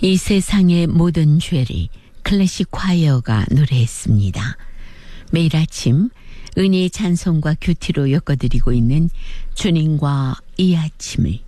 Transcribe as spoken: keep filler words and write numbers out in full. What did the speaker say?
이 세상의 모든 죄를 클래식 콰이어가 노래했습니다. 매일 아침 은혜의 찬송과 큐티로 엮어드리고 있는 주님과 이 아침을